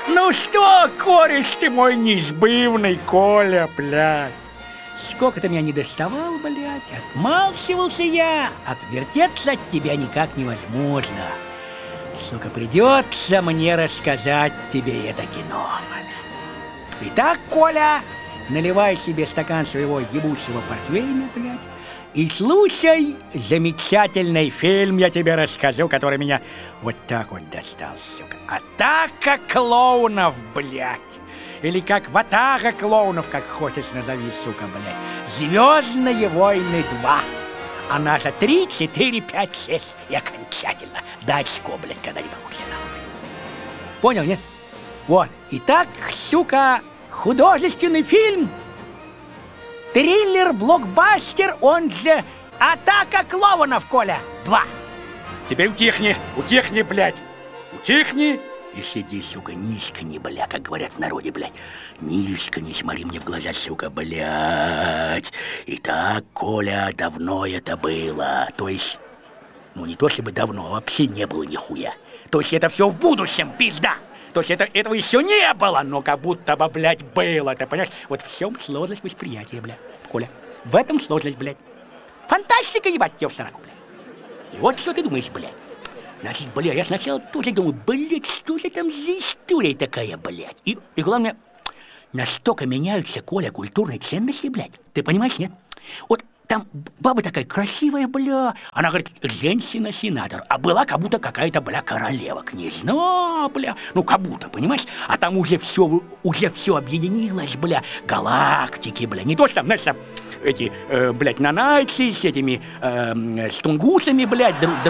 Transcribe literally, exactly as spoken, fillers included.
Ну что, кореш ты мой неизбывный, Коля, блядь? Сколько ты меня не доставал, блядь, отмалчивался я, отвертеться от тебя никак невозможно. Сука, придется мне рассказать тебе это кино. Итак, Коля, наливай себе стакан своего ебучего портвейна, блядь, и слушай замечательный фильм, я тебе расскажу, который меня вот так вот достал, сука. «Атака клоунов», блядь. Или как «Ватага клоунов», как хочешь назови, сука, блядь. «Звездные войны два». Она за три, четыре, пять, шесть и окончательно до очко, блядь, когда не получится. Понял, нет? Вот. Итак, сука, художественный фильм. Триллер-блокбастер, он же «Атака клоунов», Коля, два. Теперь утихни, утихни, блядь. Утихни и сиди, сука, низко не, бля, как говорят в народе, блядь. Низко не смотри мне в глаза, сука, блядь. Итак, Коля, давно это было. То есть, ну не то чтобы давно, а вообще не было нихуя. То есть это все в будущем, пизда. То есть это, этого еще не было, но как будто бы, блядь, было, ты понимаешь? Вот в чем сложность восприятия, блядь, Коля. В этом сложность, блядь. Фантастика, ебать, тебе в сраку, блядь. И вот что ты думаешь, блядь. Значит, бля, я сначала тоже думаю, блядь, что же там за история такая, блядь? И, и главное, настолько меняются, Коля, культурные ценности, блядь. Ты понимаешь, нет? Вот там баба такая красивая, бля. Она говорит, женщина-сенатор. А была как будто какая-то, бля, королева, княжна, бля. Ну, как будто, понимаешь? А там уже все, уже все объединилось, бля. Галактики, бля. Не то, что там, знаешь, там эти, э, блядь, нанайцы с этими, э, с тунгусами, блядь, друг